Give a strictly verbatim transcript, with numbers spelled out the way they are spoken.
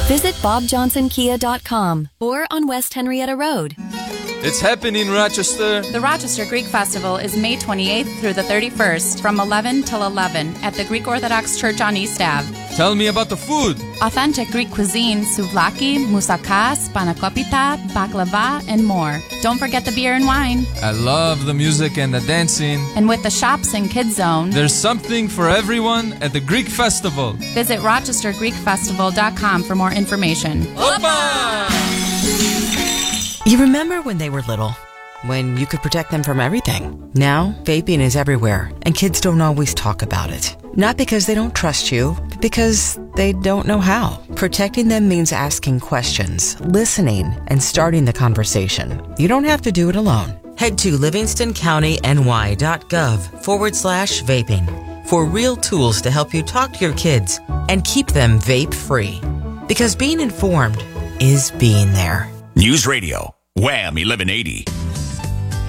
Visit bob johnson kia dot com or on West Henrietta Road. It's happening, Rochester. The Rochester Greek Festival is May twenty-eighth through the thirty-first from eleven till eleven at the Greek Orthodox Church on East Avenue. Tell me about the food. Authentic Greek cuisine, souvlaki, moussaka, spanakopita, baklava, and more. Don't forget the beer and wine. I love the music and the dancing. And with the shops and kids zone, there's something for everyone at the Greek Festival. Visit rochester greek festival dot com for more information. Opa! You remember when they were little? When you could protect them from everything. Now, vaping is everywhere, and kids don't always talk about it. Not because they don't trust you, but because they don't know how. Protecting them means asking questions, listening, and starting the conversation. You don't have to do it alone. Head to livingston county n y dot gov forward slash vaping for real tools to help you talk to your kids and keep them vape-free. Because being informed is being there. News Radio, Wham eleven eighty.